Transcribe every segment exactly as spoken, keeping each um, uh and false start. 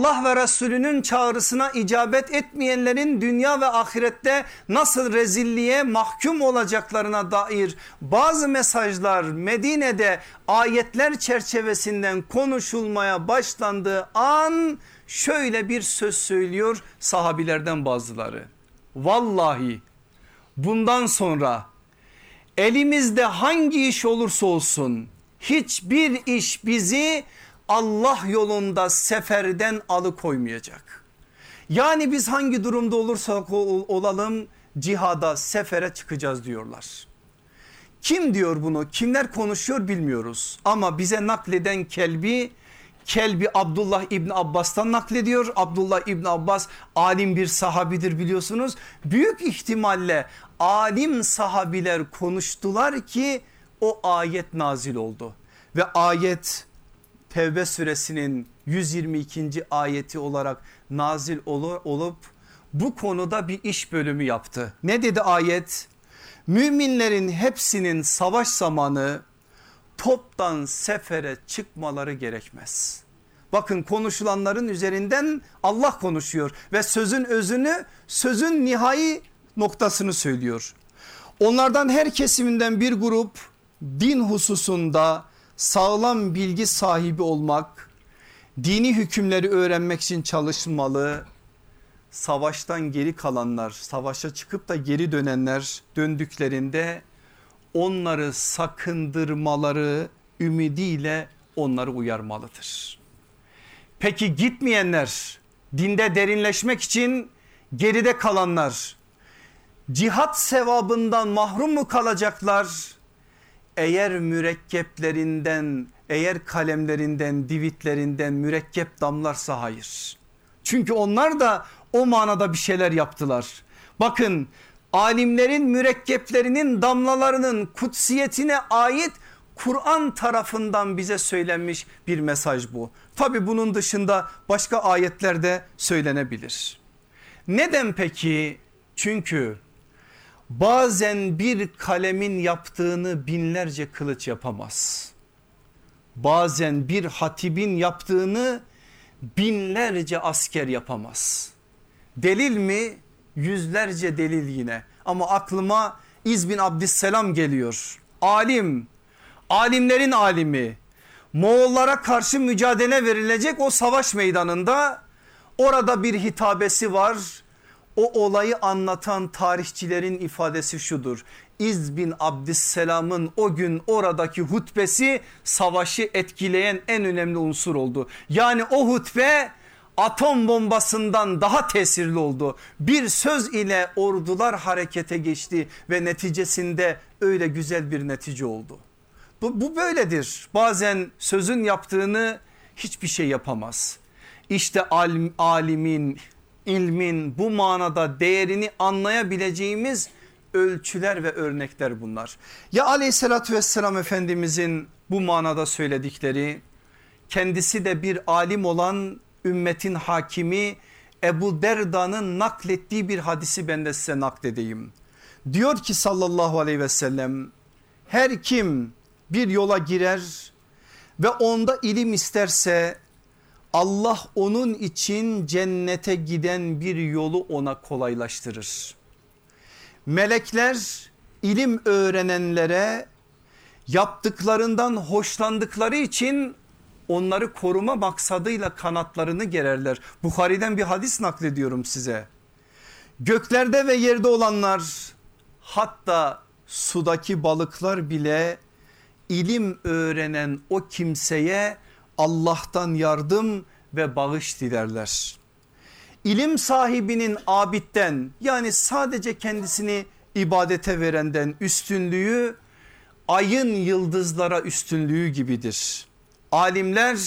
Allah ve Resulünün çağrısına icabet etmeyenlerin dünya ve ahirette nasıl rezilliğe mahkum olacaklarına dair bazı mesajlar Medine'de ayetler çerçevesinden konuşulmaya başlandığı an şöyle bir söz söylüyor sahabilerden bazıları. Vallahi bundan sonra elimizde hangi iş olursa olsun hiçbir iş bizi Allah yolunda seferden alıkoymayacak. Yani biz hangi durumda olursak olalım cihada, sefere çıkacağız diyorlar. Kim diyor bunu? Kimler konuşuyor bilmiyoruz. Ama bize nakleden Kelbi, Kelbi Abdullah İbni Abbas'tan naklediyor. Abdullah İbni Abbas alim bir sahabidir biliyorsunuz. Büyük ihtimalle alim sahabiler konuştular ki o ayet nazil oldu. Ve ayet Tevbe suresinin yüz yirmi ikinci ayeti olarak nazil olup bu konuda bir iş bölümü yaptı. Ne dedi ayet? Müminlerin hepsinin savaş zamanı toptan sefere çıkmaları gerekmez. Bakın konuşulanların üzerinden Allah konuşuyor ve sözün özünü, sözün nihai noktasını söylüyor. Onlardan her kesiminden bir grup din hususunda sağlam bilgi sahibi olmak, dini hükümleri öğrenmek için çalışmalı. Savaştan geri kalanlar, savaşa çıkıp da geri dönenler döndüklerinde onları sakındırmaları ümidiyle onları uyarmalıdır. Peki gitmeyenler, dinde derinleşmek için geride kalanlar cihat sevabından mahrum mu kalacaklar? Eğer mürekkeplerinden, eğer kalemlerinden, divitlerinden mürekkep damlarsa hayır. Çünkü onlar da o manada bir şeyler yaptılar. Bakın alimlerin mürekkeplerinin damlalarının kutsiyetine ait Kur'an tarafından bize söylenmiş bir mesaj bu. Tabi bunun dışında başka ayetler de söylenebilir. Neden peki? Çünkü bazen bir kalemin yaptığını binlerce kılıç yapamaz. Bazen bir hatibin yaptığını binlerce asker yapamaz. Delil mi? Yüzlerce delil yine. Ama aklıma İz bin Abdüsselam geliyor. Alim, alimlerin alimi. Moğollara karşı mücadele verilecek o savaş meydanında orada bir hitabesi var. O olayı anlatan tarihçilerin ifadesi şudur. İz bin Abdüsselam'ın o gün oradaki hutbesi savaşı etkileyen en önemli unsur oldu. Yani o hutbe atom bombasından daha tesirli oldu. Bir söz ile ordular harekete geçti ve neticesinde öyle güzel bir netice oldu. Bu, bu böyledir. Bazen sözün yaptığını hiçbir şey yapamaz. İşte alim, alimin, ilmin bu manada değerini anlayabileceğimiz ölçüler ve örnekler bunlar. Ya aleyhissalatü vesselam Efendimizin bu manada söyledikleri, kendisi de bir alim olan ümmetin hakimi Ebu Derda'nın naklettiği bir hadisi ben de size nakledeyim. Diyor ki sallallahu aleyhi ve sellem, her kim bir yola girer ve onda ilim isterse Allah onun için cennete giden bir yolu ona kolaylaştırır. Melekler ilim öğrenenlere yaptıklarından hoşlandıkları için onları koruma maksadıyla kanatlarını gererler. Buhari'den bir hadis naklediyorum size. Göklerde ve yerde olanlar, hatta sudaki balıklar bile ilim öğrenen o kimseye Allah'tan yardım ve bağış dilerler. İlim sahibinin abitten, yani sadece kendisini ibadete verenden üstünlüğü ayın yıldızlara üstünlüğü gibidir. Alimler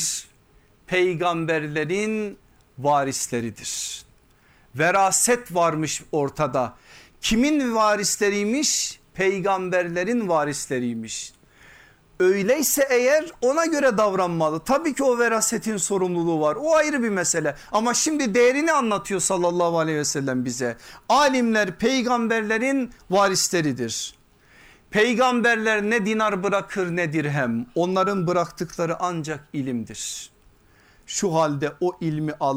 peygamberlerin varisleridir. Veraset varmış ortada. Kimin varisleriymiş? Peygamberlerin varisleriymiş. Öyleyse eğer ona göre davranmalı. Tabii ki o verasetin sorumluluğu var. O ayrı bir mesele. Ama şimdi değerini anlatıyor sallallahu aleyhi ve sellem bize. Alimler peygamberlerin varisleridir. Peygamberler ne dinar bırakır ne dirhem. Onların bıraktıkları ancak ilimdir. Şu halde o ilmi al.